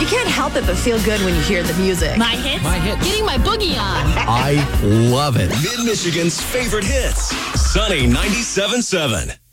You can't help it but feel good when you hear the music. My hits? My hits. Getting my boogie on. I love it. Mid-Michigan's favorite hits. Sunny 97.7.